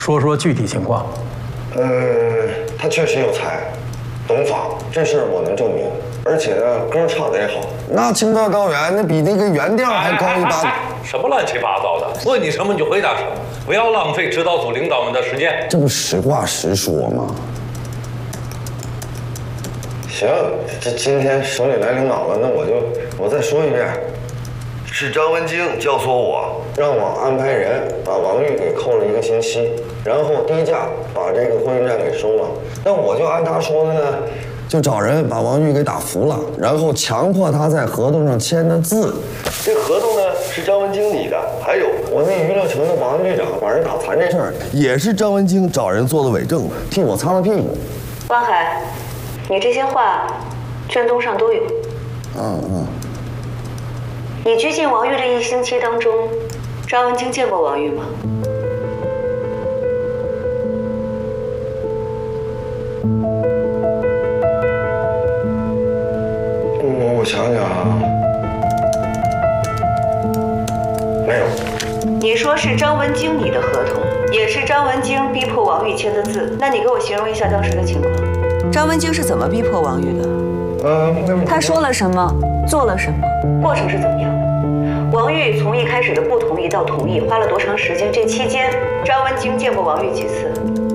说说具体情况。 他确实有才，懂法，这事儿我能证明。而且呢，歌唱得也好。那青藏高原那比那个原调还高一把。 什么乱七八糟的？问你什么你就回答什么，不要浪费指导组领导们的时间。 这不实话实说吗？行，这今天省里来领导了，那我再说一遍。是张文京教唆我，让我安排人把王玉给扣了1个星期，然后低价把这个婚姻债给收了。那我就按他说的呢，就找人把王玉给打服了，然后强迫他在合同上签的字。这合同呢是张文京拟的，还有我那娱乐城的保安队长把人打残这事儿，也是张文京找人做的伪证，替我擦了屁股。 汪海，你这些话卷宗上都有。你拘禁王玉这1星期当中，张文京见过王玉吗？ 我想想啊，没有。 你说是张文京拟的合同，也是张文京逼迫王玉签的字，那你给我形容一下当时的情况。张文京是怎么逼迫王玉的？他说了什么，做了什么，过程是怎么样的？王玉从一开始的不同意到同意，花了多长时间？这期间，张文京见过王玉几次？